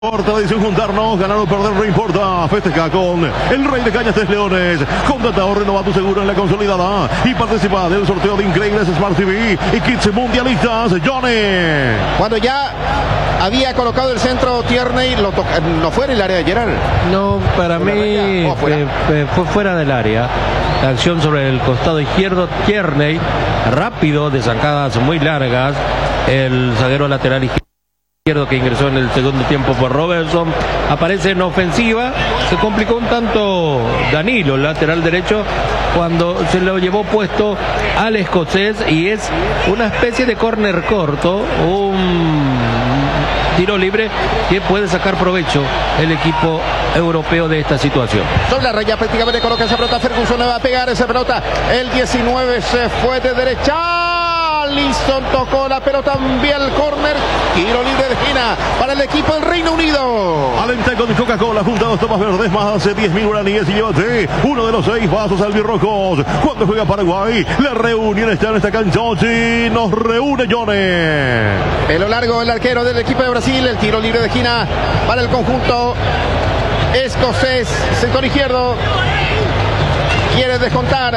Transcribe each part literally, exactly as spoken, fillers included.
Por tradición juntarnos, ganar o perder no importa. Festeja con el Rey de Cañas Tres Leones. Contrata o renova tu seguro en la consolidada y participa del sorteo de increíbles Smart T V y kits mundialistas. Johnny. Cuando ya había colocado el centro Tierney, lo no fue en el área de Gerard. No, para mí eh, eh, fue fuera del área. La acción sobre el costado izquierdo, Tierney, rápido, de zancadas muy largas. El zaguero lateral izquierdo que ingresó en el segundo tiempo por Robertson aparece en ofensiva. Se complicó un tanto Danilo, el lateral derecho, cuando se lo llevó puesto al escocés, y es una especie de córner corto, un tiro libre que puede sacar provecho el equipo europeo de esta situación. Sobre la raya prácticamente coloca esa pelota, Ferguson le va a pegar esa pelota, el diecinueve se fue de derecha, Alisson tocó la pelota, envía el córner, tiro libre de esquina para el equipo del Reino Unido. Alenta con Coca-Cola, junta dos tomas verdes más de diez mil guaraníes y llévate uno de los seis vasos albirrojos. Cuando juega Paraguay, la reunión está en esta cancha y nos reúne Johnny. Pelo largo el arquero del equipo de Brasil, el tiro libre de esquina para el conjunto escocés, sector izquierdo, quiere descontar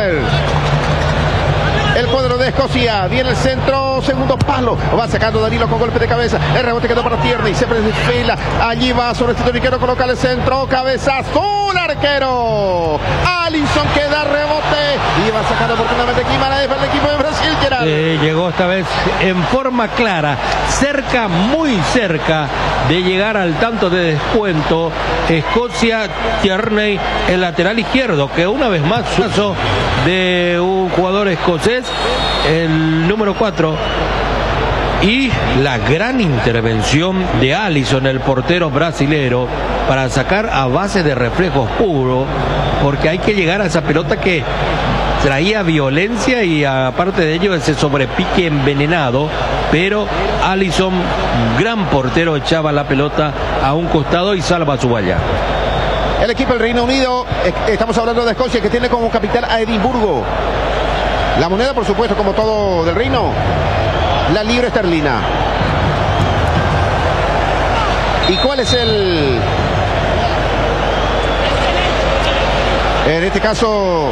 el cuadro de Escocia. Viene el centro, segundo palo, va sacando Danilo con golpe de cabeza, el rebote quedó para Tierney, se perfila, allí va sobre el sector izquierdo, coloca el centro, cabezazo, el arquero Alisson queda rebote y va sacando oportunamente aquí para el equipo de Brasil. Gerard. Eh, llegó esta vez en forma clara, cerca, muy cerca de llegar al tanto de descuento. Escocia, Tierney, el lateral izquierdo, que una vez más caso de un jugador escocés, el número cuatro, y la gran intervención de Alisson, el portero brasilero, para sacar a base de reflejos puros, porque hay que llegar a esa pelota que traía violencia y aparte de ello ese sobrepique envenenado, pero Alisson, gran portero, echaba la pelota a un costado y salva su valla. El equipo del Reino Unido, estamos hablando de Escocia, que tiene como capital a Edimburgo. La moneda, por supuesto, como todo del reino, la libra esterlina. ¿Y cuál es el...? En este caso,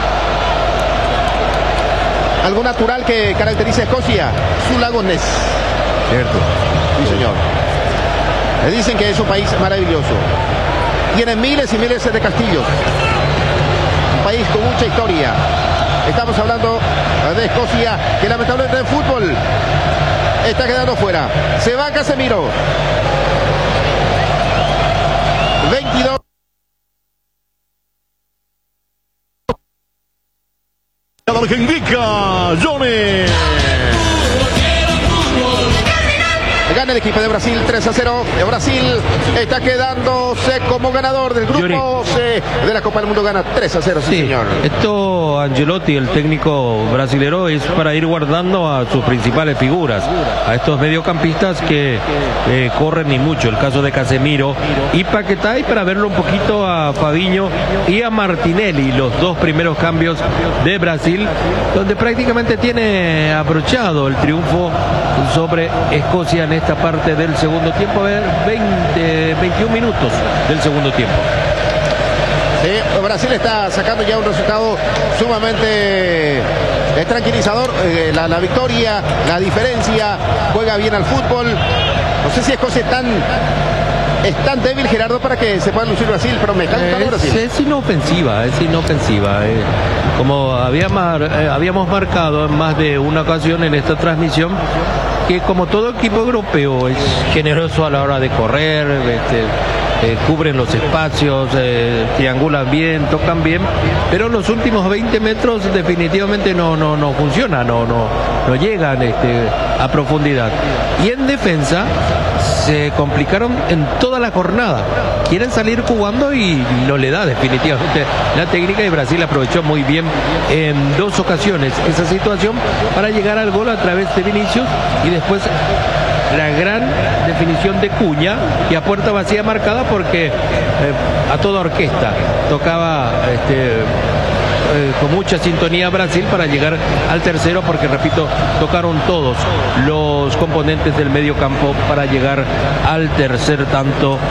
algo natural que caracteriza a Escocia, su lago Ness. Cierto. Sí, señor. Le dicen que es un país maravilloso. Tiene miles y miles de castillos. Un país con mucha historia. Estamos hablando de Escocia, que lamentablemente en fútbol está quedando fuera. Se va Casemiro. veintidós. Lo que indica Johnny. Gana el equipo de Brasil tres a cero. Brasil está quedándose como ganador del grupo C de la Copa del Mundo. Gana tres a cero, sí, sí, señor. Esto, Ancelotti, el técnico brasilero, es para ir guardando a sus principales figuras, a estos mediocampistas que eh, corren y mucho. El caso de Casemiro y Paquetá, y para verlo un poquito a Fabinho y a Martinelli, los dos primeros cambios de Brasil, donde prácticamente tiene abrochado el triunfo sobre Escocia en esta parte del segundo tiempo. A ver, veinte, veintiún minutos del segundo tiempo. Sí, Brasil está sacando ya un resultado sumamente eh, tranquilizador. Eh, la, la victoria, la diferencia, juega bien al fútbol. No sé si Escocia es tan, es tan débil, Gerardo, para que se pueda lucir Brasil, pero me está gustando Brasil. Es, es inofensiva, es inofensiva. Eh. Como había mar, eh, habíamos marcado en más de una ocasión en esta transmisión, que como todo equipo europeo es generoso a la hora de correr, este, eh, cubren los espacios, eh, triangulan bien, tocan bien, pero los últimos veinte metros definitivamente no, no, no funciona, no, no, no llegan este, a profundidad. Y en defensa se complicaron en toda la jornada. Quieren salir jugando y no le da definitivamente la técnica, y Brasil aprovechó muy bien en dos ocasiones esa situación para llegar al gol a través de Vinicius, y después la gran definición de Cuña, y a puerta vacía marcada porque eh, a toda orquesta tocaba este eh, con mucha sintonía Brasil para llegar al tercero, porque repito, tocaron todos los componentes del medio campo para llegar al tercer tanto